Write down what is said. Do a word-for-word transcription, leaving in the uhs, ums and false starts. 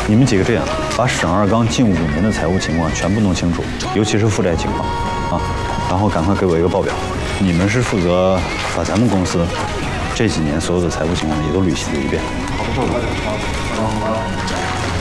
你们几个这样，把沈二刚近五年的财务情况全部弄清楚，尤其是负债情况啊，然后赶快给我一个报表。你们是负责把咱们公司这几年所有的财务情况也都捋一遍。好的，好的，好的。